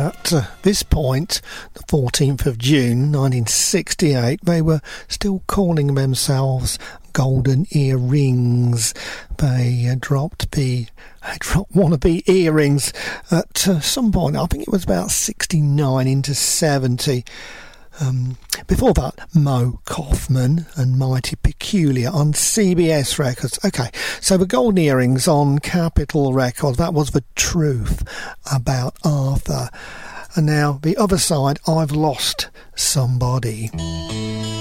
At this point, the 14th of June 1968, they were still calling themselves Golden Earrings. They dropped wannabe earrings at some point. I think it was about 69 into 70. Before that, Mo Kaufman and Mighty Peculiar on CBS Records. Okay, so the Golden Earrings on Capitol Records. That was The Truth About Arthur. And now the other side, I've Lost Somebody.